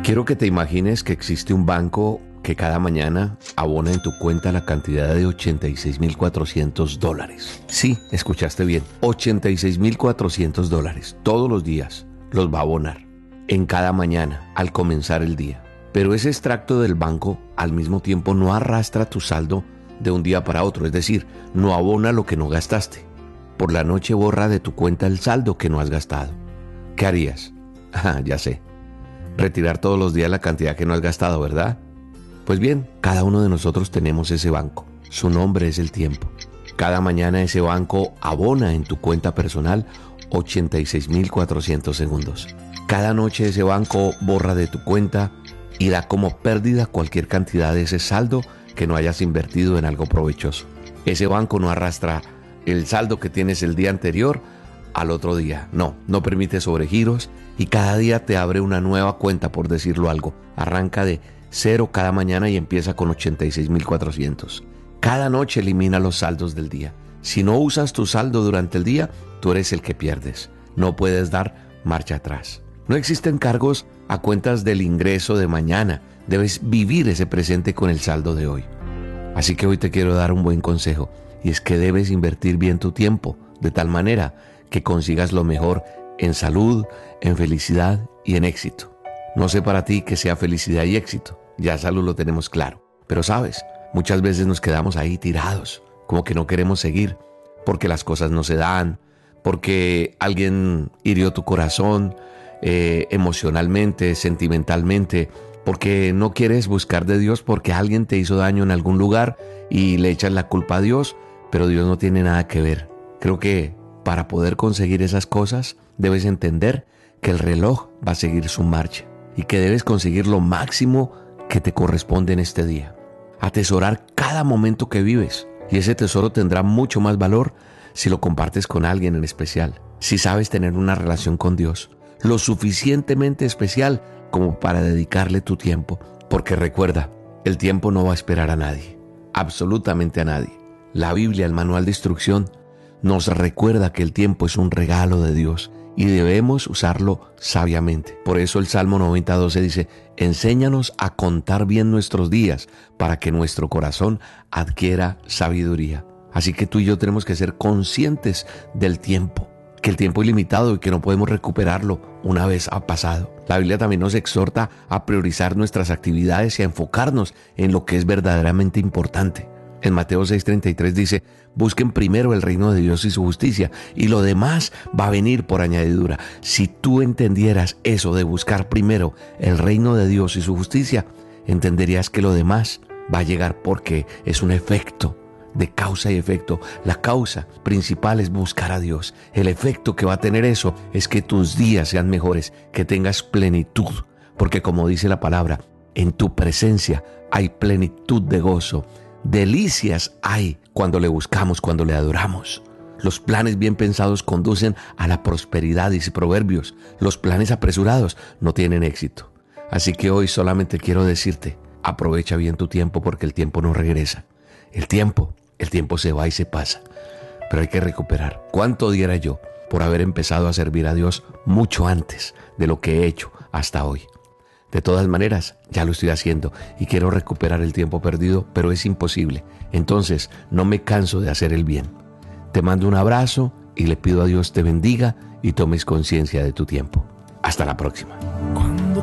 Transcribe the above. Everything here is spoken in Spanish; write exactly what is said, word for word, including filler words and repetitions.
Quiero que te imagines que existe un banco que cada mañana abona en tu cuenta la cantidad de ochenta y seis mil cuatrocientos dólares. Sí, escuchaste bien, ochenta y seis mil cuatrocientos dólares. Todos los días los va a abonar, en cada mañana, al comenzar el día. Pero ese extracto del banco al mismo tiempo no arrastra tu saldo de un día para otro, es decir, no abona lo que no gastaste. Por la noche borra de tu cuenta el saldo que no has gastado. ¿Qué harías? Ah, ya sé. Retirar todos los días la cantidad que no has gastado, ¿verdad? Pues bien, cada uno de nosotros tenemos ese banco. Su nombre es el tiempo. Cada mañana ese banco abona en tu cuenta personal ochenta y seis mil cuatrocientos segundos. Cada noche ese banco borra de tu cuenta y da como pérdida cualquier cantidad de ese saldo que no hayas invertido en algo provechoso. Ese banco no arrastra el saldo que tienes el día anterior al otro día. No, no permite sobregiros y cada día te abre una nueva cuenta, por decirlo algo. Arranca de cero cada mañana y empieza con ochenta y seis mil cuatrocientos. Cada noche elimina los saldos del día. Si no usas tu saldo durante el día, tú eres el que pierdes. No puedes dar marcha atrás. No existen cargos a cuentas del ingreso de mañana. Debes vivir ese presente con el saldo de hoy. Así que hoy te quiero dar un buen consejo, y es que debes invertir bien tu tiempo, de tal manera que consigas lo mejor en salud, en felicidad y en éxito. No sé para ti qué sea felicidad y éxito, ya salud lo tenemos claro. Pero sabes, muchas veces nos quedamos ahí tirados, como que no queremos seguir, porque las cosas no se dan, porque alguien hirió tu corazón eh, emocionalmente, sentimentalmente, porque no quieres buscar de Dios porque alguien te hizo daño en algún lugar y le echas la culpa a Dios, pero Dios no tiene nada que ver. Creo que para poder conseguir esas cosas, debes entender que el reloj va a seguir su marcha y que debes conseguir lo máximo que te corresponde en este día. Atesorar cada momento que vives, y ese tesoro tendrá mucho más valor si lo compartes con alguien en especial, si sabes tener una relación con Dios lo suficientemente especial como para dedicarle tu tiempo, porque recuerda, el tiempo no va a esperar a nadie, absolutamente a nadie. La Biblia, el manual de instrucción, nos recuerda que el tiempo es un regalo de Dios y debemos usarlo sabiamente. Por eso el Salmo noventa doce dice: enséñanos a contar bien nuestros días para que nuestro corazón adquiera sabiduría. Así que tú y yo tenemos que ser conscientes del tiempo, que el tiempo es limitado y que no podemos recuperarlo una vez ha pasado. La Biblia también nos exhorta a priorizar nuestras actividades y a enfocarnos en lo que es verdaderamente importante. En Mateo seis treinta y tres dice: busquen primero el reino de Dios y su justicia, y lo demás va a venir por añadidura. Si tú entendieras eso de buscar primero el reino de Dios y su justicia, entenderías que lo demás va a llegar porque es un efecto de causa y efecto. La causa principal es buscar a Dios. El efecto que va a tener eso es que tus días sean mejores, que tengas plenitud, porque como dice la palabra, en tu presencia hay plenitud de gozo. Delicias hay cuando le buscamos, cuando le adoramos. Los planes bien pensados conducen a la prosperidad, dice Proverbios. Los planes apresurados no tienen éxito. Así que hoy solamente quiero decirte, aprovecha bien tu tiempo porque el tiempo no regresa. El tiempo, el tiempo se va y se pasa, pero hay que recuperar. ¿Cuánto diera yo por haber empezado a servir a Dios mucho antes de lo que he hecho hasta hoy? De todas maneras, ya lo estoy haciendo y quiero recuperar el tiempo perdido, pero es imposible. Entonces, no me canso de hacer el bien. Te mando un abrazo y le pido a Dios te bendiga y tomes conciencia de tu tiempo. Hasta la próxima.